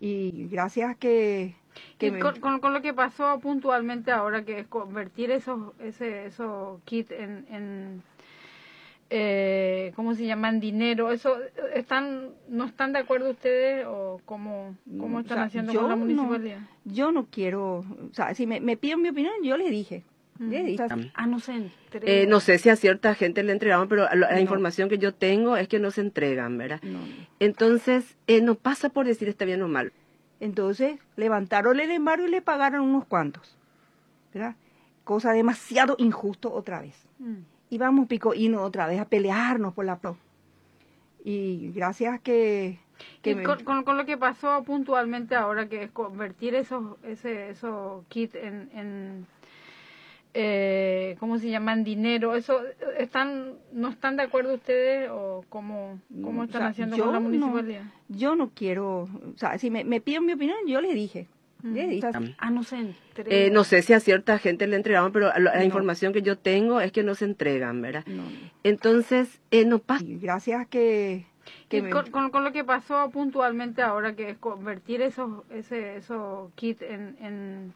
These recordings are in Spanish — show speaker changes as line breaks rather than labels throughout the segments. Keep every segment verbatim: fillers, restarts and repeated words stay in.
Y gracias que... que
Y
me-
con, con, con lo que pasó puntualmente ahora, que es convertir esos, ese, esos kits en, en eh, ¿cómo se llama? En dinero, eso, están, ¿no están de acuerdo ustedes o cómo, cómo
o
están
sea,
haciendo
yo
con la
no-
municipalidad?
yo no quiero, o sea, si me, me piden mi opinión, yo le dije. Le
Mm.
dije.
Ah, no se entrega.
Eh, no sé si a cierta gente le entregaban, pero la, la
No.
información que yo tengo es que no se entregan, ¿verdad?
No, no.
Entonces, eh, no pasa por decir está bien o mal.
Entonces levantaron el embargo y le pagaron unos cuantos, ¿verdad? Cosa demasiado injusto otra vez.
Mm.
Y vamos pico hino otra vez a pelearnos por la pro. Y gracias que... que
Y
me-
con, con, con lo que pasó puntualmente ahora, que es convertir esos, ese, esos kits en, en eh, ¿cómo se llama? En dinero, eso, están, ¿no están de acuerdo ustedes o cómo, cómo
o
están
sea,
haciendo
yo
con la
no-
municipalidad?
yo no quiero, o sea, si me, me piden mi opinión, yo le dije. Le dije.
Ah, no se entrega.
Eh, no sé si a cierta gente le entregaban, pero la, la
No.
información que yo tengo es que no se entregan, ¿verdad?
No, no.
Entonces, eh, no pasa.
Y gracias que... que
Y
me-
con, con, con lo que pasó puntualmente ahora, que es convertir esos, ese, esos kits en, en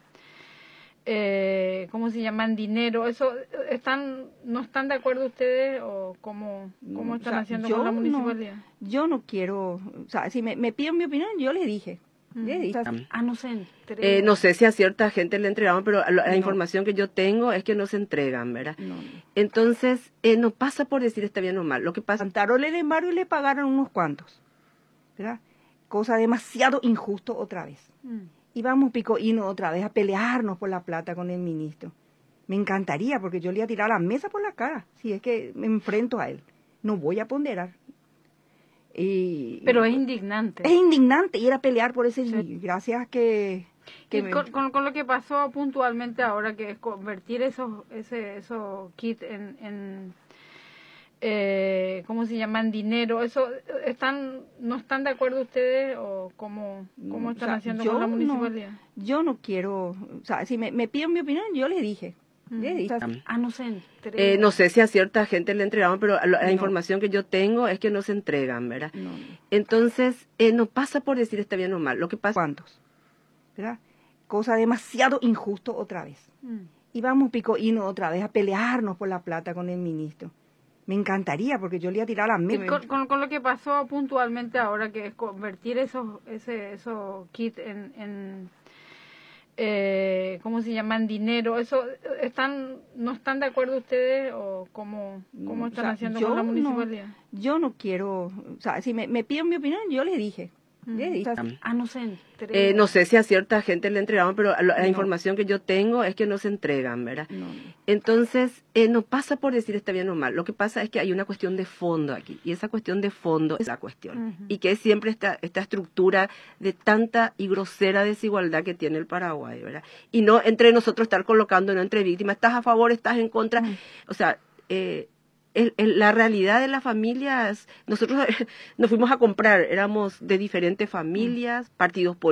eh, ¿cómo se llama? En dinero, eso, están, ¿no están de acuerdo ustedes o cómo, cómo
o
están
sea,
haciendo
yo
con la
no-
municipalidad?
yo no quiero, o sea, si me, me piden mi opinión, yo le dije. Le dije.
Ah, no se entrega.
Eh, no sé si a cierta gente le entregaban, pero la, la
No.
información que yo tengo es que no se entregan, ¿verdad?
No, no.
Entonces, eh, no pasa por decir está bien o mal. Lo que pasa
Levantaron el embargo y le pagaron unos cuantos, ¿verdad? Cosa demasiado injusto otra vez.
Mm.
Y vamos pico hino otra vez a pelearnos por la plata con el ministro. Me encantaría, porque yo le iba a tirar la mesa por la cara, si es que me enfrento a él. No voy a ponderar. Y,
Pero es indignante.
es indignante ir a pelear por ese...
Sí.
Y gracias que... que
Y
me-
con, con, con lo que pasó puntualmente ahora, que es convertir esos, ese, esos kits en, en eh, ¿cómo se llama? En dinero, eso, están, ¿no están de acuerdo ustedes o cómo, cómo
o
están
sea,
haciendo
yo
con la
no-
municipalidad?
yo no quiero, o sea, si me, me piden mi opinión, yo le dije. Le dije.
Ah, no se entrega.
Eh, no sé si a cierta gente le entregaban, pero la, la
No.
información que yo tengo es que no se entregan, ¿verdad?
No, no.
Entonces, eh, no pasa por decir está bien o mal. Lo que pasa
¿Cuántos? ¿Verdad? Cosa demasiado injusto otra vez.
Mm.
Y vamos pico hino otra vez a pelearnos por la plata con el ministro. Me encantaría, porque yo le iba a tirar la
Y
mesa.
con, con, con lo que pasó puntualmente ahora, que es convertir esos, ese, esos kits en, en eh, ¿cómo se llama? En dinero, eso, están, ¿no están de acuerdo ustedes o cómo, cómo
o
están
sea,
haciendo
yo
con la
no-
municipalidad?
yo no quiero, o sea, si me, me piden mi opinión, yo le dije. Le dije.
Ah, no se entrega.
Eh, no sé si a cierta gente le entregaban, pero la, la
No.
información que yo tengo es que no se entregan, ¿verdad?
No, no.
Entonces, eh, no pasa por decir está bien o mal. Lo que pasa es que hay una cuestión de fondo aquí, y esa cuestión de fondo es la cuestión.
Ujú.
Y que es siempre esta, esta estructura de tanta y grosera desigualdad que tiene el Paraguay, ¿verdad? Y no entre nosotros estar colocándonos entre víctimas, estás a favor, estás en contra.
Mm.
O sea, eh, el- el- la realidad de las familias, nosotros nos fuimos a comprar, éramos de diferentes familias, partidos políticos.